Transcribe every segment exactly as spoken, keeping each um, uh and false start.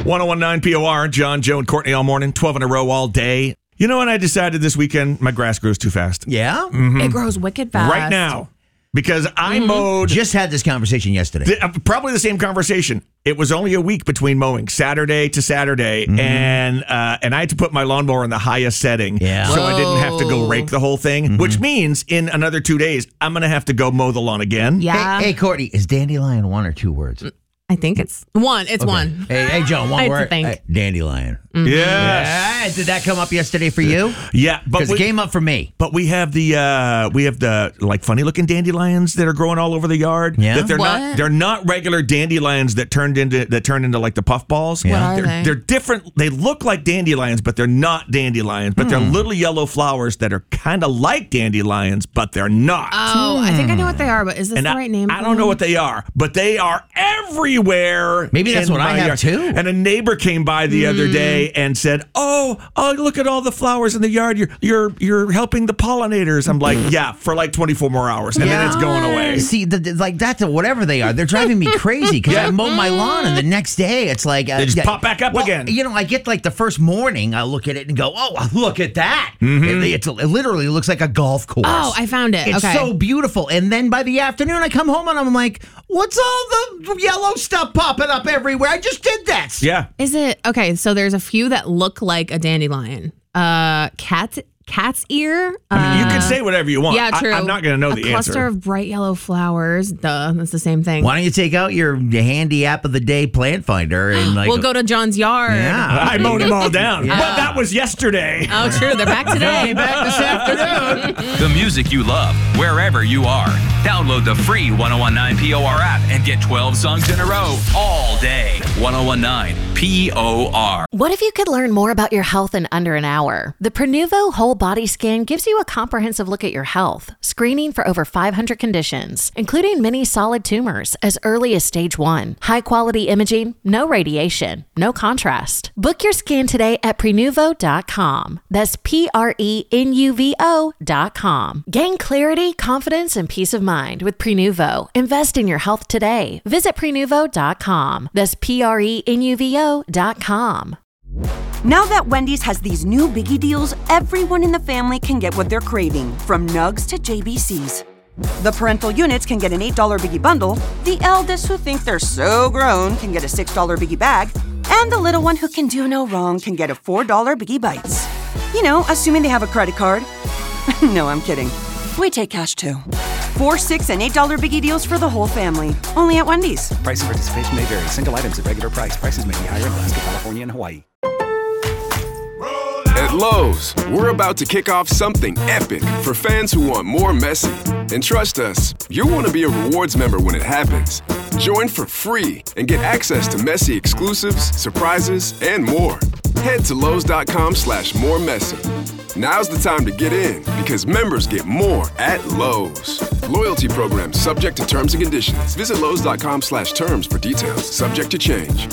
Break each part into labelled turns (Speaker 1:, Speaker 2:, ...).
Speaker 1: one oh one nine P O R, John, Joe, and Courtney all morning, twelve in a row all day. You know what I decided this weekend? My grass grows too fast.
Speaker 2: Yeah?
Speaker 1: Mm-hmm.
Speaker 3: It grows wicked fast.
Speaker 1: Right now. Because I
Speaker 2: mm-hmm.
Speaker 1: mowed...
Speaker 2: Just had this conversation yesterday.
Speaker 1: Th- probably the same conversation. It was only a week between mowing, Saturday to Saturday, mm-hmm. and uh, and I had to put my lawnmower in the highest setting,
Speaker 2: yeah.
Speaker 1: so Whoa. I didn't have to go rake the whole thing, mm-hmm. which means in another two days, I'm going to have to go mow the lawn again.
Speaker 3: Yeah.
Speaker 2: Hey, hey, Courtney, is dandelion one or two words?
Speaker 3: I think it's one. It's
Speaker 2: okay.
Speaker 3: one.
Speaker 2: Hey, hey, Joe, one
Speaker 3: I
Speaker 2: word.
Speaker 3: Think.
Speaker 2: Hey, dandelion.
Speaker 1: Mm-hmm. Yes.
Speaker 2: Yeah. Did that come up yesterday for you?
Speaker 1: Yeah, but
Speaker 2: because it came up for me.
Speaker 1: But we have the uh, we have the like funny looking dandelions that are growing all over the yard.
Speaker 2: Yeah,
Speaker 1: that they're
Speaker 3: what?
Speaker 1: not they're not regular dandelions that turned into that turn into like the puffballs.
Speaker 3: Yeah. What are
Speaker 1: they're,
Speaker 3: they?
Speaker 1: They're different. They look like dandelions, but they're not dandelions. But mm. they're little yellow flowers that are kind of like dandelions, but they're not.
Speaker 3: Oh, mm. I think I know what they are. But is this
Speaker 1: and
Speaker 3: the
Speaker 1: I,
Speaker 3: right name?
Speaker 1: I don't know what they are, but they are everywhere.
Speaker 2: Maybe that's what I have
Speaker 1: yard.
Speaker 2: too.
Speaker 1: And a neighbor came by the mm. other day and said, "Oh, oh, look at all the flowers in the yard. You're you're you're helping the pollinators." I'm like, "Yeah, for like twenty-four more hours, and yeah. then it's going away."
Speaker 2: See, the, the, like that's a, whatever they are, they're driving me crazy because yeah. I mow my lawn, and the next day it's like uh,
Speaker 1: they just
Speaker 2: yeah,
Speaker 1: pop back up
Speaker 2: well,
Speaker 1: again.
Speaker 2: You know, I get like the first morning, I look at it and go, "Oh, look at that!" Mm-hmm. It, it's, it literally looks like a golf course.
Speaker 3: Oh, I found it.
Speaker 2: It's
Speaker 3: okay.
Speaker 2: so beautiful. And then by the afternoon, I come home and I'm like, "What's all the yellow stuff popping up everywhere? I just did that."
Speaker 1: Yeah.
Speaker 3: Is it okay? So there's a few that look like a dandelion. Uh, cat. Cat's ear.
Speaker 1: I mean, you
Speaker 3: uh,
Speaker 1: can say whatever you want.
Speaker 3: Yeah, true.
Speaker 1: I, I'm not going to know
Speaker 3: a
Speaker 1: the
Speaker 3: answer. A cluster of bright yellow flowers. Duh, that's the same thing.
Speaker 2: Why don't you take out your handy app of the day plant finder and like
Speaker 3: we'll go to John's yard.
Speaker 2: Yeah,
Speaker 1: I mowed them all down.
Speaker 2: Yeah.
Speaker 1: But that was yesterday.
Speaker 3: Oh, true. They're back today.
Speaker 2: They'll be back this afternoon.
Speaker 4: The music you love, wherever you are. Download the free one oh one nine P O R app and get twelve songs in a row all day. one oh one nine P O R.
Speaker 5: What if you could learn more about your health in under an hour? The Prenuvo Whole Body Scan gives you a comprehensive look at your health, screening for over five hundred conditions, including many solid tumors as early as stage one. High-quality imaging, no radiation, no contrast. Book your scan today at Prenuvo dot com. That's P R E N U V O dot com. Gain clarity, confidence, and peace of mind with Prenuvo. Invest in your health today. Visit Prenuvo dot com. That's P R E N U V O dot com.
Speaker 6: Now that Wendy's has these new biggie deals, everyone in the family can get what they're craving, from nugs to J B Cs. The parental units can get an eight dollar biggie bundle, the eldest who think they're so grown can get a six dollar biggie bag, and the little one who can do no wrong can get a four dollar biggie bites. You know, assuming they have a credit card. No, I'm kidding. We take cash too. Four, six, and eight dollar biggie deals for the whole family. Only at Wendy's.
Speaker 7: Price and participation may vary. Single items at regular price. Prices may be higher in Alaska, California, and Hawaii.
Speaker 8: At Lowe's, we're about to kick off something epic for fans who want more Messi. And trust us, you'll want to be a rewards member when it happens. Join for free and get access to Messi exclusives, surprises, and more. Head to Lowe's.com slash more Messi. Now's the time to get in because members get more at Lowe's. Loyalty program subject to terms and conditions. Visit Lowe's.com slash terms for details. Subject to change.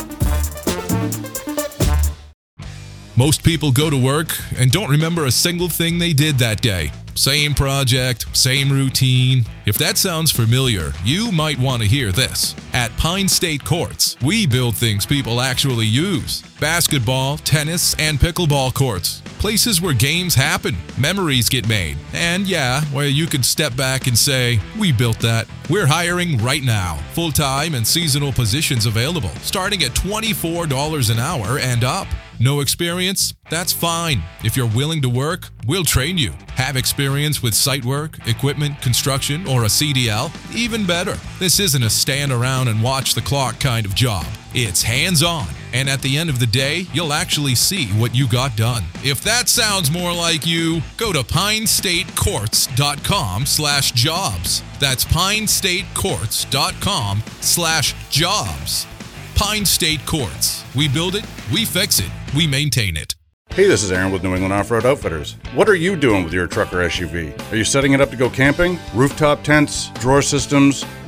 Speaker 9: Most people go to work and don't remember a single thing they did that day. Same project, same routine. If that sounds familiar, you might want to hear this. At Pine State Courts, we build things people actually use. Basketball, tennis, and pickleball courts. Places where games happen, memories get made, and yeah, where you can step back and say, we built that. We're hiring right now. Full-time and seasonal positions available, starting at twenty-four dollars an hour and up. No experience? That's fine. If you're willing to work, we'll train you. Have experience with site work, equipment, construction, or a C D L? Even better. This isn't a stand around and watch the clock kind of job. It's hands-on. And at the end of the day, you'll actually see what you got done. If that sounds more like you, go to pinestatecourts.com slash jobs. That's pinestatecourts.com slash jobs. Pine State Courts. We build it, we fix it, we maintain it.
Speaker 10: Hey, this is Aaron with New England Off-Road Outfitters. What are you doing with your truck or S U V? Are you setting it up to go camping? Rooftop tents, drawer systems,